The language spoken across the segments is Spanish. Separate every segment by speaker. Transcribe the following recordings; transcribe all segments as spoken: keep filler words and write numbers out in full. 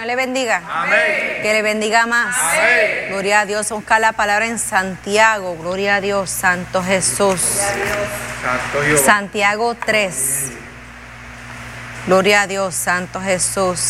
Speaker 1: le bendiga.
Speaker 2: Amén.
Speaker 1: Que le bendiga más.
Speaker 2: Amén.
Speaker 1: Gloria a Dios. Vamos a buscar la palabra en Santiago. Gloria a Dios, Santo Jesús.
Speaker 2: Santo Jehová.
Speaker 1: Santiago tres. Gloria a Dios, Santo Jesús.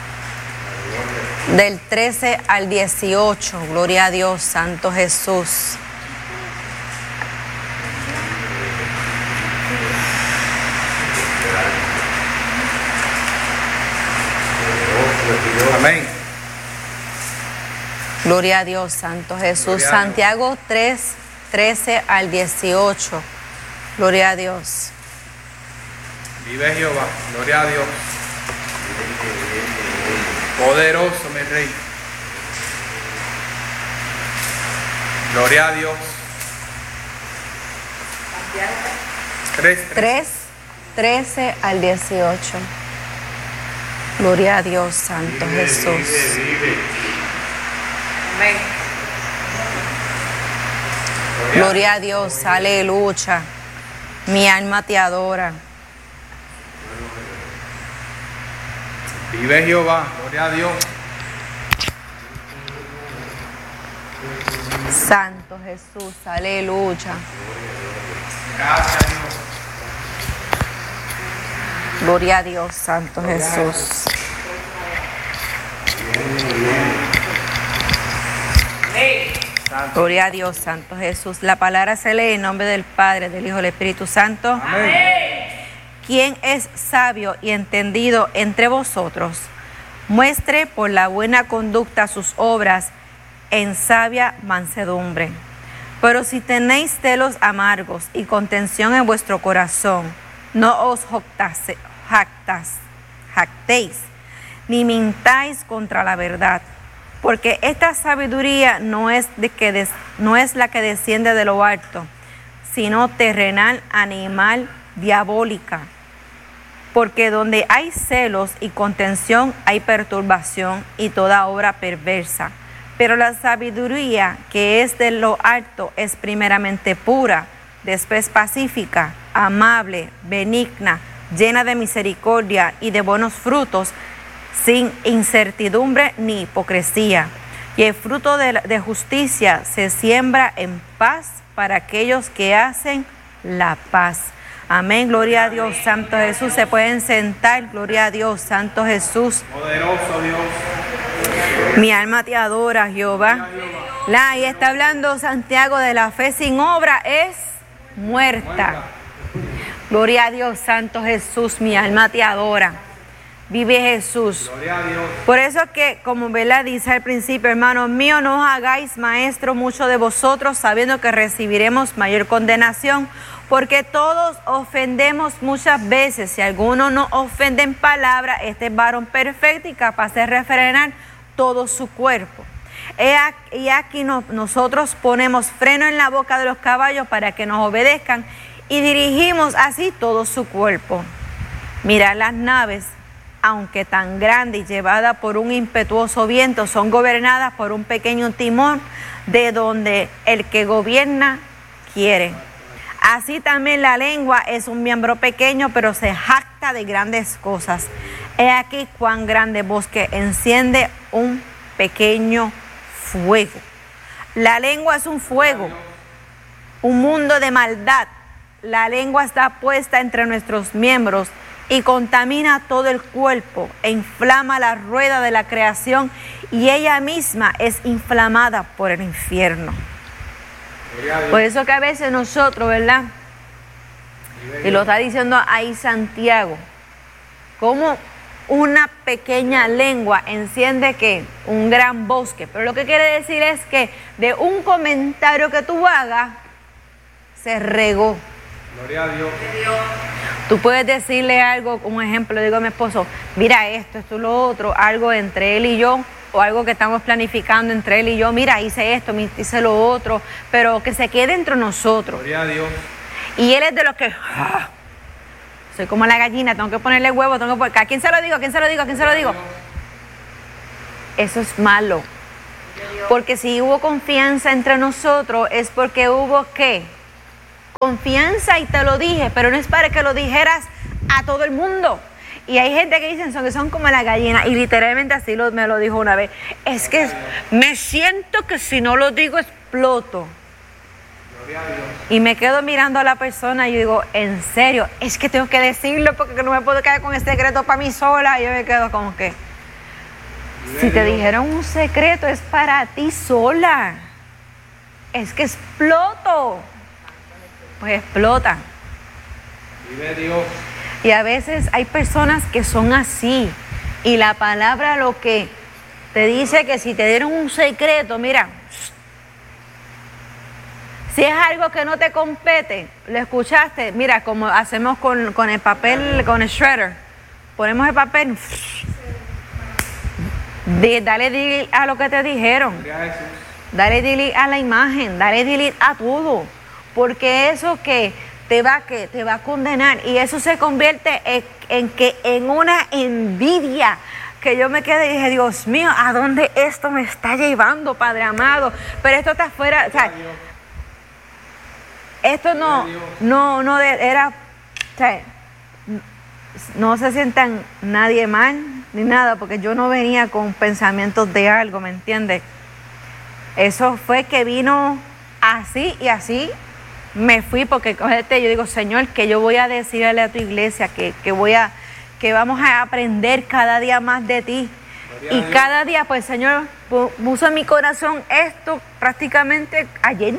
Speaker 1: Del trece al dieciocho. Gloria a Dios, Santo Jesús.
Speaker 2: Amén.
Speaker 1: Gloria a Dios, Santo Jesús.
Speaker 2: Gloria a
Speaker 1: Santiago tres, trece al dieciocho. Gloria a Dios.
Speaker 2: Vive Jehová. Gloria a Dios. Poderoso, mi rey. Gloria a Dios. Tres, tres.
Speaker 1: tres, trece al dieciocho. Gloria a Dios, Santo Jesús.
Speaker 2: Amén.
Speaker 1: Gloria a Dios, aleluya. Mi alma te adora.
Speaker 2: Vive Jehová. Gloria a Dios.
Speaker 1: Santo Jesús, aleluya.
Speaker 2: Gracias, Dios.
Speaker 1: Gloria a Dios, Santo Jesús. Gloria a Dios, Santo Jesús. La palabra se lee en nombre del Padre, del Hijo y del Espíritu Santo.
Speaker 2: Amén.
Speaker 1: ¿Quién es sabio y entendido entre vosotros? Muestre por la buena conducta sus obras en sabia mansedumbre. Pero si tenéis celos amargos y contención en vuestro corazón, no os jactase- jactas, jactéis, ni mintáis contra la verdad, porque esta sabiduría no es, de que des- no es la que desciende de lo alto, sino terrenal, animal, diabólica. Porque donde hay celos y contención hay perturbación y toda obra perversa. Pero la sabiduría que es de lo alto es primeramente pura, después pacífica, amable, benigna, llena de misericordia y de buenos frutos, sin incertidumbre ni hipocresía. Y el fruto de, de justicia se siembra en paz para aquellos que hacen la paz. Amén, gloria a Dios, Santo Jesús. Se pueden sentar, gloria a Dios, Santo Jesús.
Speaker 2: Poderoso Dios.
Speaker 1: Mi alma te adora, Jehová. La, y está hablando Santiago de la fe sin obra es muerta. Gloria a Dios, Santo Jesús, mi alma te adora. Vive Jesús.
Speaker 2: Gloria a Dios.
Speaker 1: Por eso que, como Bela dice al principio, hermanos míos, no os hagáis maestro mucho de vosotros, sabiendo que recibiremos mayor condenación, porque todos ofendemos muchas veces. Si alguno no ofende en palabra, este es varón perfecto y capaz de refrenar todo su cuerpo. Y aquí nos, nosotros ponemos freno en la boca de los caballos para que nos obedezcan y dirigimos así todo su cuerpo. Mirad las naves, aunque tan grandes y llevadas por un impetuoso viento, son gobernadas por un pequeño timón de donde el que gobierna quiere. Así también la lengua es un miembro pequeño, pero se jacta de grandes cosas. He aquí cuán grande bosque enciende un pequeño fuego. La lengua es un fuego, un mundo de maldad. La lengua está puesta entre nuestros miembros y contamina todo el cuerpo e inflama la rueda de la creación, y ella misma es inflamada por el infierno. Por eso que a veces nosotros, ¿verdad? Y lo está diciendo ahí Santiago, como una pequeña lengua enciende ¿qué? Un gran bosque. Pero lo que quiere decir es que de un comentario que tú hagas, se regó.
Speaker 2: Gloria a Dios.
Speaker 1: Tú puedes decirle algo, un ejemplo, le digo a mi esposo, mira esto, esto, lo otro, algo entre él y yo, o algo que estamos planificando entre él y yo, mira, hice esto, hice lo otro, pero que se quede entre nosotros.
Speaker 2: Gloria a Dios.
Speaker 1: Y él es de los que, ¡ah! Soy como la gallina, tengo que ponerle huevo, tengo que poner, ¿a quién se lo digo? ¿A quién se lo digo? ¿A quién se lo digo? Eso es malo. Porque si hubo confianza entre nosotros, es porque hubo, ¿qué? Confianza, y te lo dije, pero no es para que lo dijeras a todo el mundo. Y hay gente que dicen son, que son como la gallina, y literalmente así lo, me lo dijo una vez. Es que me siento que si no lo digo exploto. Y me quedo mirando a la persona y yo digo, en serio, es que tengo que decirlo porque no me puedo quedar con el secreto para mí sola. Y yo me quedo como que, si te dijeron un secreto es para ti sola. Es que exploto. Pues explota.
Speaker 2: Vive Dios.
Speaker 1: Y a veces hay personas que son así. Y la palabra lo que te dice que si te dieron un secreto, mira, si es algo que no te compete, lo escuchaste, mira, como hacemos con, con el papel, con el shredder, ponemos el papel, de, dale delete a lo que te dijeron, dale delete a la imagen, dale delete a todo, porque eso que te va, que te va a condenar, y eso se convierte en, en que en una envidia, que yo me quedé y dije, Dios mío, ¿a dónde esto me está llevando, Padre amado? Pero esto está fuera, o sea, esto no, no, no de, era, o sea, no se sientan nadie mal ni nada, porque yo no venía con pensamientos de algo, ¿me entiendes? Eso fue que vino así y así me fui, porque yo digo, Señor, que yo voy a decirle a tu iglesia que, que voy a, que vamos a aprender cada día más de ti. Y cada día, pues, Señor, puso en mi corazón esto prácticamente ayer.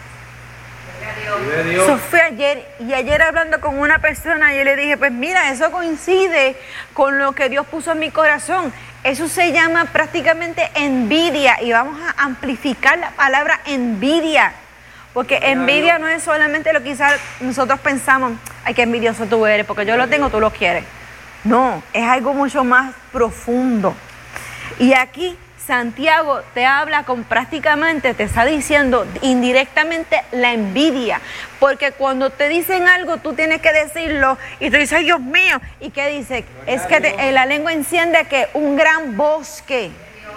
Speaker 1: Eso fue ayer, y ayer hablando con una persona, yo le dije, pues mira, eso coincide con lo que Dios puso en mi corazón. Eso se llama prácticamente envidia, y vamos a amplificar la palabra envidia, porque envidia no es solamente lo que quizás nosotros pensamos, ay, qué envidioso tú eres, porque yo lo tengo, tú lo quieres. No, es algo mucho más profundo. Y aquí Santiago te habla con prácticamente, te está diciendo indirectamente la envidia, porque cuando te dicen algo tú tienes que decirlo y tú dices, ay Dios mío, ¿y qué dice? Es que te, la lengua enciende que un gran bosque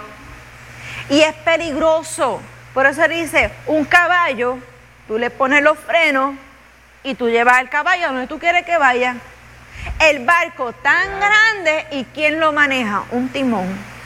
Speaker 1: y es peligroso. Por eso dice, un caballo, tú le pones los frenos y tú llevas al caballo a donde tú quieres que vaya. El barco tan grande, ¿y quién lo maneja? Un timón.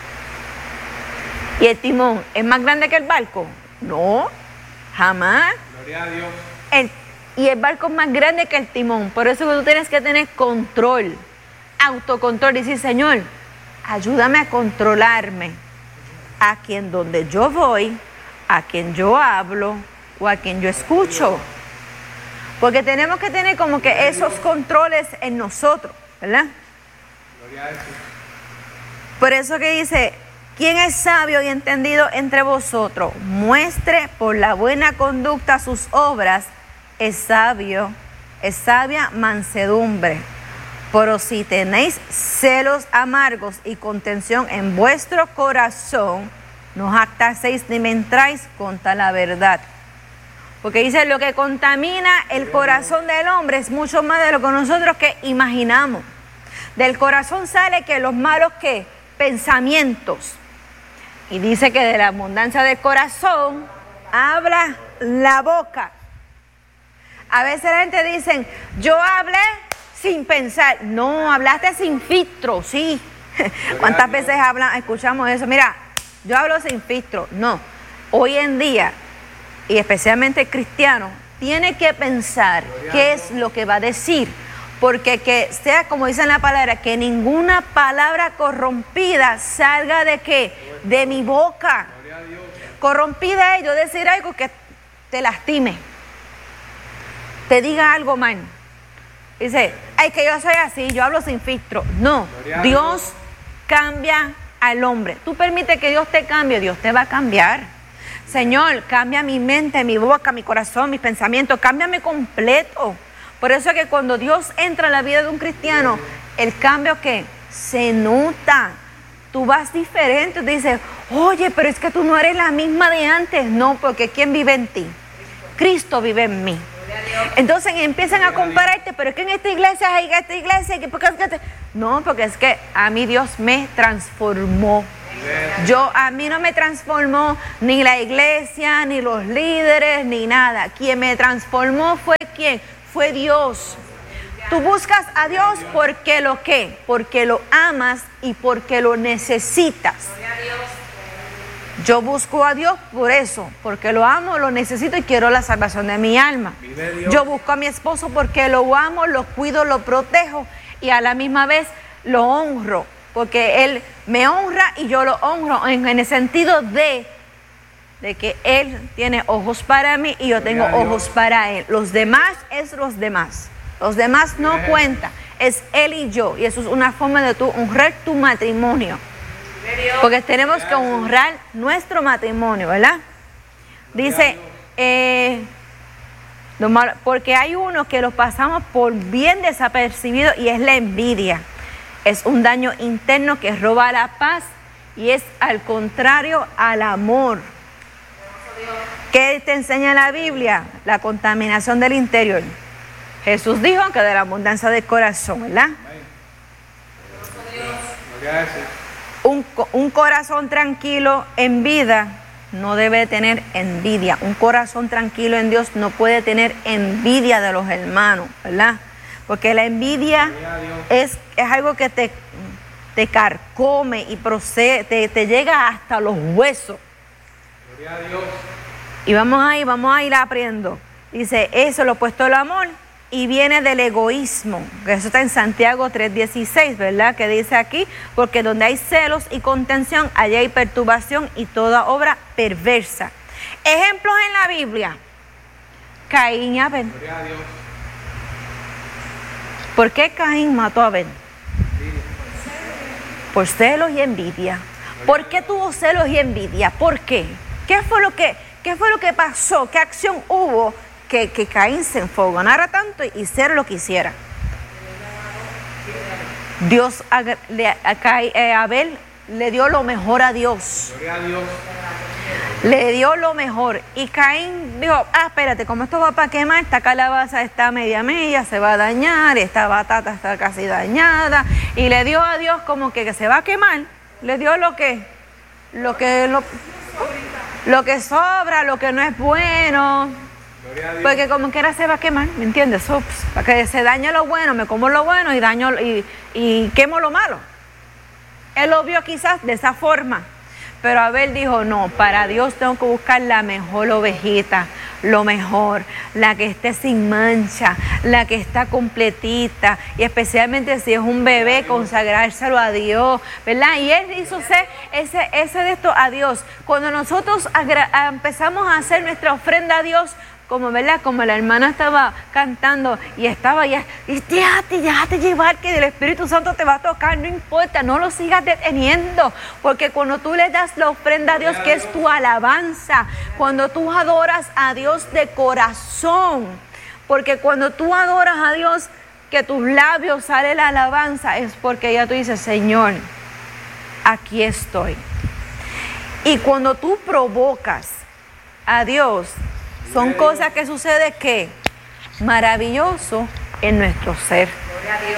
Speaker 1: ¿Y el timón es más grande que el barco? No, jamás.
Speaker 2: Gloria a Dios.
Speaker 1: El, y el barco es más grande que el timón. Por eso tú tienes que tener control, autocontrol. Y decir, Señor, ayúdame a controlarme a quien donde yo voy, a quien yo hablo o a quien yo escucho. Porque tenemos que tener como que esos controles en nosotros, ¿verdad?
Speaker 2: Gloria a Dios.
Speaker 1: Por eso que dice, ¿quién es sabio y entendido entre vosotros? Muestre por la buena conducta sus obras, es sabio, es sabia mansedumbre. Pero si tenéis celos amargos y contención en vuestro corazón, no jactaseis ni mentráis contra la verdad. Porque dice, lo que contamina el corazón del hombre es mucho más de lo que nosotros que imaginamos. Del corazón sale que los malos ¿qué? Pensamientos. Y dice que de la abundancia del corazón habla la boca. A veces la gente dice, yo hablé sin pensar. No, hablaste sin filtro, sí. ¿Cuántas veces hablan, escuchamos eso? Mira, yo hablo sin filtro. No, hoy en día, y especialmente el cristiano, tiene que pensar qué es lo que va a decir. Porque que sea, como dice en la palabra, que ninguna palabra corrompida salga de qué, de mi boca. Corrompida es yo decir algo que te lastime, te diga algo mal. Dice, ay, que yo soy así, yo hablo sin filtro. No, Dios cambia al hombre. Tú permites que Dios te cambie, Dios te va a cambiar. Señor, cambia mi mente, mi boca, mi corazón, mis pensamientos, cámbiame completo. Por eso es que cuando Dios entra en la vida de un cristiano, el cambio que se nota. Tú vas diferente, tú dices, oye, pero es que tú no eres la misma de antes. No, porque ¿quién vive en ti? Cristo vive en mí. Entonces empiezan a compararte, pero es que en esta iglesia hay esta iglesia. ¿Por qué? No, porque es que a mí Dios me transformó. Yo, a mí no me transformó ni la iglesia, ni los líderes, ni nada. Quien me transformó fue ¿quién? Fue Dios. Tú buscas a Dios porque lo qué, porque lo amas y porque lo necesitas. Yo busco a Dios por eso, porque lo amo, lo necesito y quiero la salvación de mi alma. Yo busco a mi esposo porque lo amo, lo cuido, lo protejo y a la misma vez lo honro, porque él me honra y yo lo honro en, en el sentido de, de que él tiene ojos para mí y yo tengo ojos para él. Los demás es los demás. Los demás no cuentan, es él y yo. Y eso es una forma de tú honrar tu matrimonio. Porque tenemos que honrar nuestro matrimonio, ¿verdad? Dice, eh, porque hay uno que lo pasamos por bien desapercibido y es la envidia. Es un daño interno que roba la paz y es al contrario al amor. ¿Qué te enseña la Biblia? La contaminación del interior. Jesús dijo que de la abundancia del corazón, ¿verdad? Un, un corazón tranquilo en vida no debe tener envidia. Un corazón tranquilo en Dios no puede tener envidia de los hermanos, ¿verdad? Porque la envidia es, es algo que te, te carcome y procede, te, te llega hasta los huesos. Gloria a Dios. Y vamos a ir, vamos a ir aprendiendo. Dice, eso lo opuesto al amor y viene del egoísmo. Eso está en Santiago tres dieciséis, ¿verdad? Que dice aquí, porque donde hay celos y contención, allá hay perturbación y toda obra perversa. Ejemplos en la Biblia. Caín y Abel. Gloria a Dios. ¿Por qué Caín mató a Abel? Por celos y envidia. ¿Por qué tuvo celos y envidia? ¿Por qué? ¿Qué fue lo que, qué fue lo que pasó? ¿Qué acción hubo que, que Caín se enfogonara tanto y hiciera lo que hiciera? Dios a, le, a, a Abel le dio lo mejor a Dios. Gloria a Dios. Le dio lo mejor. Y Caín dijo, ah, espérate, como esto va para quemar, esta calabaza está media media, se va a dañar, esta batata está casi dañada. Y le dio a Dios como que, que se va a quemar. Le dio lo que, lo que, lo, lo que sobra, lo que no es bueno. Porque como quiera se va a quemar, ¿me entiendes? Ups, para que se dañe lo bueno, me como lo bueno y daño y, y quemo lo malo. Él lo vio quizás de esa forma. Pero Abel dijo, no, para Dios tengo que buscar la mejor ovejita, lo mejor, la que esté sin mancha, la que está completita, y especialmente si es un bebé, consagrárselo a Dios, ¿verdad? Y él hizo ese, ese, ese de esto a Dios. Cuando nosotros empezamos a hacer nuestra ofrenda a Dios, como, ¿verdad? Como la hermana estaba cantando y estaba ya, y déjate, déjate llevar que el Espíritu Santo te va a tocar, no importa, no lo sigas deteniendo, porque cuando tú le das la ofrenda a Dios, que es tu alabanza, cuando tú adoras a Dios de corazón, porque cuando tú adoras a Dios, que tus labios sale la alabanza, es porque ya tú dices, Señor, aquí estoy. Y cuando tú provocas a Dios, son cosas que suceden que maravilloso en nuestro ser. Gloria a Dios.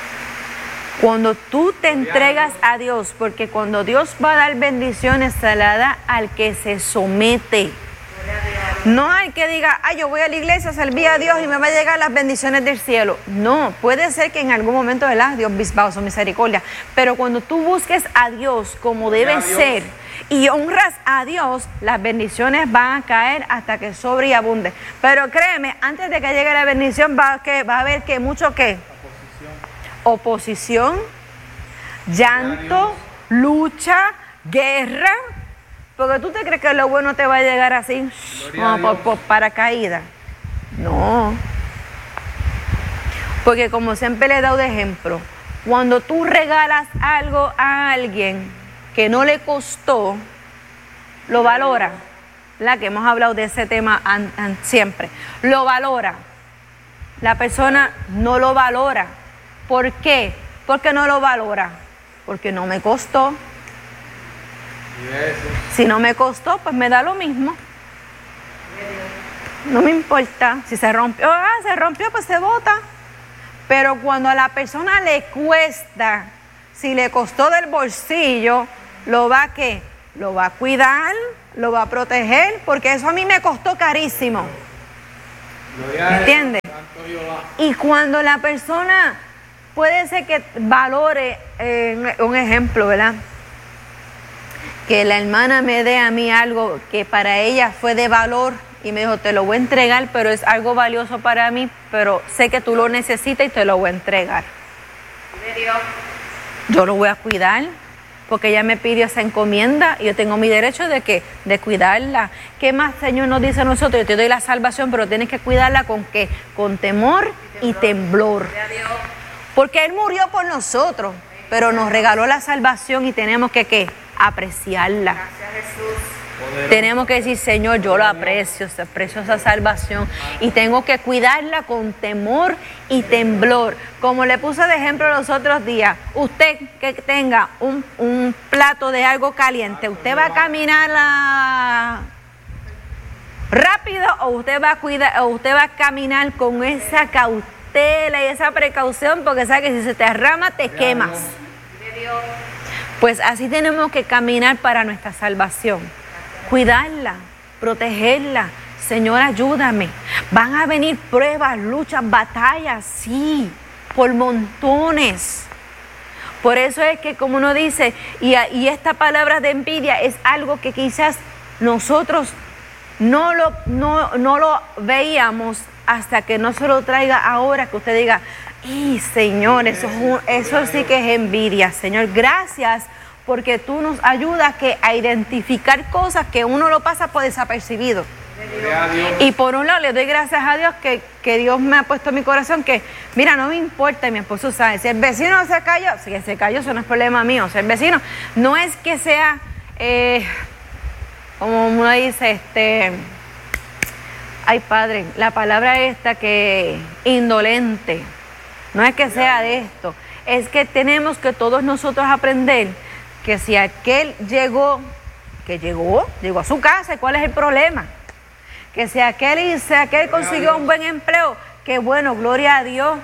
Speaker 1: Cuando tú te entregas a Dios, porque cuando Dios va a dar bendiciones, se la da al que se somete. No al que diga, ay, yo voy a la iglesia, serví a Dios y me va a llegar las bendiciones del cielo. No, puede ser que en algún momento, ¿verdad? Dios bajo su misericordia. Pero cuando tú busques a Dios como debe ser y honras a Dios, las bendiciones van a caer hasta que sobre y abunde. Pero créeme, antes de que llegue la bendición va a, que, va a haber que mucho qué. Oposición, llanto, lucha, guerra. Porque tú te crees que lo bueno te va a llegar así, como por, por paracaídas. No. Porque como siempre le he dado de ejemplo, cuando tú regalas algo a alguien que no le costó, lo valora. La que hemos hablado de ese tema an, an, siempre. Lo valora. La persona no lo valora. ¿Por qué? Porque no lo valora. Porque no me costó. Si no me costó, pues me da lo mismo. No me importa. Si se rompió, ah, se rompió, pues se bota. Pero cuando a la persona le cuesta, si le costó del bolsillo, lo va a ¿qué? Lo va a cuidar, lo va a proteger, porque eso a mí me costó carísimo. ¿Entiendes? Y cuando la persona puede ser que valore, eh, un ejemplo, ¿verdad? Que la hermana me dé a mí algo que para ella fue de valor y me dijo, te lo voy a entregar, pero es algo valioso para mí, pero sé que tú lo necesitas y te lo voy a entregar. Yo lo voy a cuidar porque ella me pidió esa encomienda y yo tengo mi derecho de que de cuidarla. ¿Qué más, Señor, nos dice a nosotros? Yo te doy la salvación, pero tienes que cuidarla con qué? Con temor y temblor. Porque Él murió por nosotros, pero nos regaló la salvación y tenemos que ¿qué? Apreciarla.
Speaker 3: Gracias, Jesús.
Speaker 1: Tenemos que decir, Señor, yo lo aprecio, aprecio esa salvación y tengo que cuidarla con temor y temblor. Como le puse de ejemplo los otros días, usted que tenga un, un plato de algo caliente, ¿usted va a caminar la... rápido o usted va a cuidar, o usted va a caminar con esa cautela y esa precaución? Porque sabe que si se te derrama te quemas. Pues así tenemos que caminar para nuestra salvación. Cuidarla, protegerla. Señor, ayúdame. Van a venir pruebas, luchas, batallas, sí, por montones. Por eso es que, como uno dice, y, y esta palabra de envidia es algo que quizás nosotros no lo, no, no lo veíamos hasta que no se lo traiga ahora, que usted diga, ¡y Señor, eso, es un, eso sí que es envidia! Señor, gracias, porque tú nos ayudas que a identificar cosas que uno lo pasa por desapercibido. Y por un lado le doy gracias a Dios que, que Dios me ha puesto en mi corazón que, mira, no me importa, y mi esposo sabe, si el vecino se cayó, si se cayó, eso no es problema mío. O sea, el vecino no es que sea, eh, como uno dice, este, ay padre, la palabra esta que indolente, no es que sea de esto, es que tenemos que todos nosotros aprender que si aquel llegó, que llegó, llegó a su casa, ¿cuál es el problema? Que si aquel, si aquel consiguió un buen empleo, qué bueno, gloria a Dios.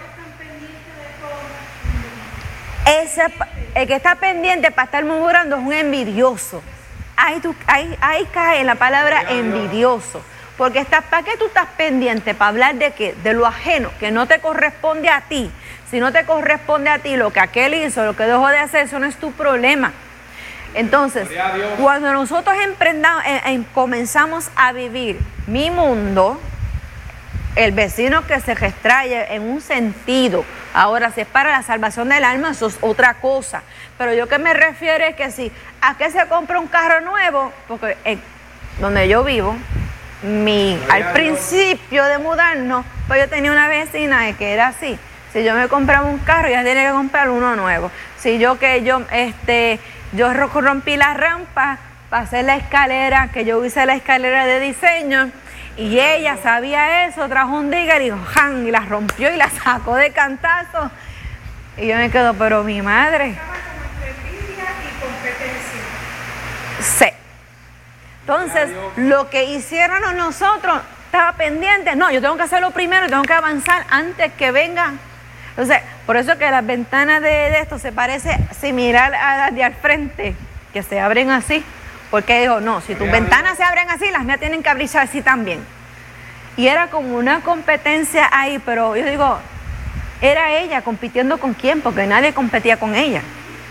Speaker 1: Ese, el que está pendiente para estar murmurando es un envidioso. Ahí, tú, ahí, ahí cae la palabra envidioso. Porque estás, ¿para qué tú estás pendiente? ¿Para hablar de qué? De lo ajeno, que no te corresponde a ti. Si no te corresponde a ti lo que aquel hizo, lo que dejó de hacer, eso no es tu problema. Entonces, cuando nosotros emprendamos, eh, eh, comenzamos a vivir mi mundo, el vecino que se extrae en un sentido, ahora si es para la salvación del alma, eso es otra cosa. Pero yo que me refiero es que si, ¿a qué se compra un carro nuevo? Porque eh, donde yo vivo, mi, al principio de mudarnos, pues yo tenía una vecina que era así. Si yo me compraba un carro, ella tenía que comprar uno nuevo. Si yo que yo, este... Yo rompí la rampa, pasé la escalera, que yo hice la escalera de diseño, y ella sabía eso, trajo un digger y dijo, ¡jan! Y la rompió y la sacó de cantazo. Y yo me quedo, pero mi madre.
Speaker 3: Estaba como entre envidia y competencia.
Speaker 1: Sí. Entonces, lo que hicieron nosotros estaba pendiente. No, yo tengo que hacerlo primero, tengo que avanzar antes que venga. Entonces, por eso que las ventanas de, de esto se parece similar a las de al frente, que se abren así. Porque dijo, no, si tus ventanas se abren así, las mías tienen que abrirse así también. Y era como una competencia ahí, pero yo digo, era ella compitiendo con quién, porque nadie competía con ella.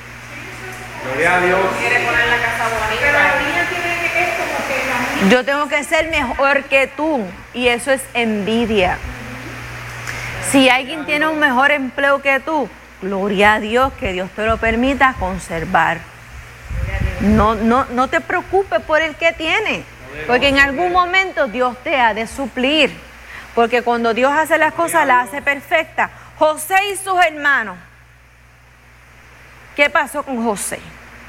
Speaker 2: Gloria a Dios.
Speaker 3: Quiere poner la casa bonita. Pero la niña tiene es como que la niña...
Speaker 1: Yo tengo que ser mejor que tú, y eso es envidia. Si alguien tiene un mejor empleo que tú, gloria a Dios, que Dios te lo permita conservar. No, no, no te preocupes por el que tiene, porque en algún momento Dios te ha de suplir. Porque cuando Dios hace las cosas, las hace perfectas. José y sus hermanos. ¿Qué pasó con José?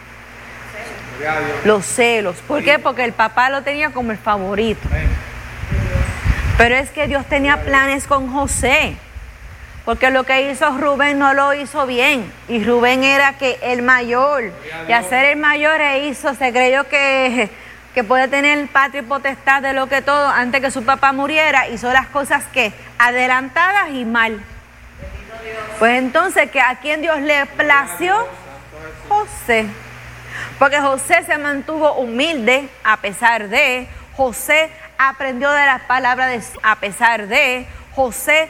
Speaker 1: Los celos. ¿Por qué? Porque el papá lo tenía como el favorito. Pero es que Dios tenía planes con José. Porque lo que hizo Rubén no lo hizo bien. Y Rubén era que el mayor. Y al ser el mayor e hizo, se creyó que, que podía tener patria y potestad de lo que todo. Antes que su papá muriera, hizo las cosas que adelantadas y mal. Pues entonces, ¿que a quién Dios le plació? José. Porque José se mantuvo humilde a pesar de. José aprendió de las palabras de a pesar de. José